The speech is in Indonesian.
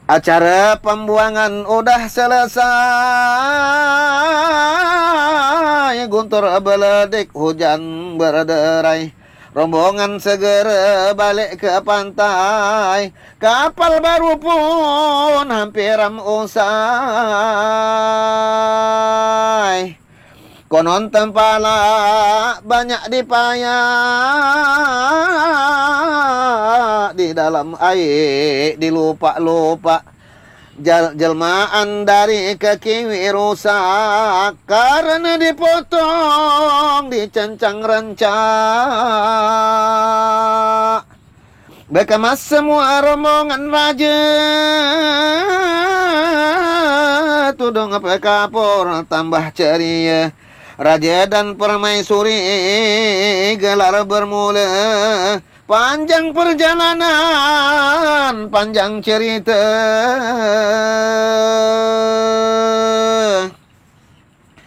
Acara pembuangan udah selesai, guntur beledik hujan berderai. Rombongan segera balik ke pantai, kapal baru pun hampir usai. Konon tempala banyak dipayak, di dalam air dilupa-lupa. Jelmaan dari kekiwi rusak karena dipotong, dicencang rencak. Bekemas semua rombongan raja, tudung apa kapur tambah ceria. Raja dan permaisuri gelar bermula, panjang perjalanan, panjang cerita.